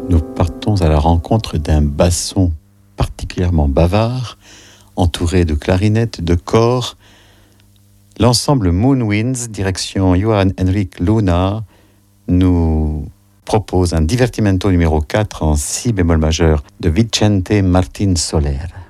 Nous partons à la rencontre d'un basson particulièrement bavard, entouré de clarinettes, de cors. L'ensemble Moonwinds, direction Johann Henrik Luna, nous propose un divertimento numéro 4 en si bémol majeur de Vicente Martín Soler.